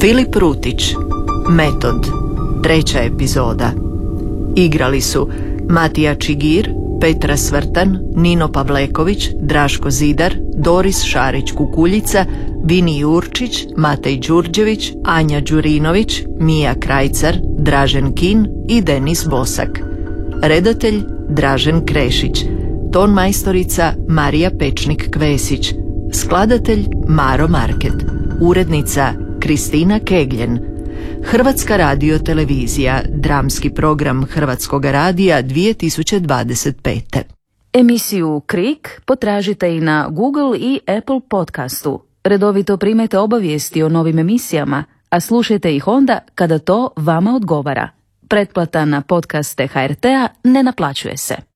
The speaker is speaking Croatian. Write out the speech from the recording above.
Filip Rutić, Metod, 3. epizoda. Igrali su Matija Čigir, Petra Svrtan, Nino Pavleković, Draško Zidar, Doris Šarić-Kukuljica, Vini Jurčić, Matej Đurđević, Anja Đurinović, Mija Krajcar, Dražen Kin i Denis Bosak. Redatelj Dražen Krešić. Ton majstorica Marija Pečnik-Kvesić. Skladatelj Maro Market. Urednica Kristina Kegljen. Hrvatska radiotelevizija, dramski program Hrvatskog radija 2025. Emisiju Krik potražite i na Google i Apple podcastu. Redovito primajte obavijesti o novim emisijama, a slušajte ih onda kada to vama odgovara. Pretplata na podcaste HRT-a ne naplaćuje se.